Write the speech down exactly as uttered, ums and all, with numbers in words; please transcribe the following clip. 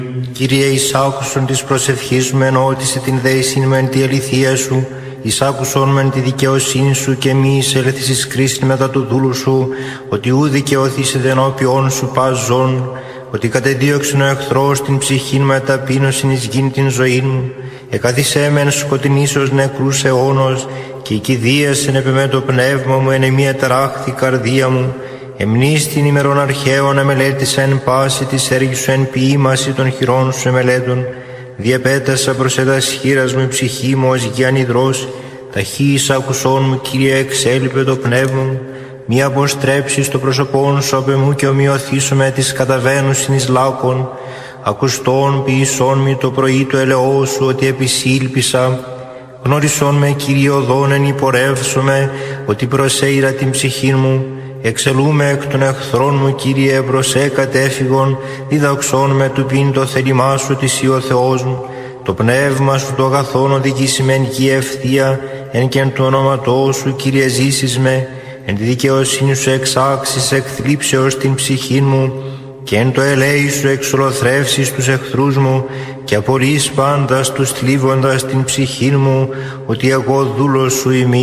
Κύριε, εις άκουσον της προσευχής μου, ενώτισε την δέησιν μεν τη αληθεία σου, εις άκουσον μεν τη δικαιοσύνη σου και μη εισέλθεις εις κρίσιν μετά του δούλου σου, ότι ου δικαιωθήσεται ενώπιον σου πας ζών, ότι κατεδίωξεν ο εχθρός την ψυχήν με ταπείνωσιν εις γην την ζωήν μου, εκαθισέ μεν σκοτεινήσεως νεκρούς αιώνος, και η κηδίασεν επ' εμέ το πνεύμα μου, εν εμεί εταράχθη καρδία μου. Εμνείς την ημερών αρχαίων εμελέτησα εν πάση της έργης σου, εν ποίημαση των χειρών σου εμελέτων. Διεπέτασα προς ετας χείρας μου η ψυχή μου ως γιαν υδρός, ταχύης άκουσόν μου, Κύριε, εξέλιπε το πνεύμα μου. Μη αποστρέψεις το πρόσωπόν σου απ' εμού και ομοιωθήσω με τις καταβαίνουσιν εις λάκων. Ακουστών ποιησόν μη το πρωί του ελεός σου, ότι επισήλπισα. Γνώρισόν με, Κύριε, οδόν εν υπορεύσομαι, ότι προσέειρα την ψυχήν μου. Εξελούμε εκ των εχθρών μου, Κύριε, προσέ κατέφυγον, διδαξών με του πίν το θέλημά σου, ότι εσύ ο Θεός μου. Το πνεύμα σου το αγαθόν οδηγήσει με εν γη ευθεία, εν και εν του ονόματός σου, Κύριε, ζήσεις με, εν τη δικαιοσύνη σου εξάξεις εκ θλίψεως την ψυχήν μου, και εν το ελέη σου εξολοθρεύσεις τους εχθρούς μου, και απορείς πάντας τους θλίβοντας την ψυχήν μου, ότι εγώ δούλος σου είμαι.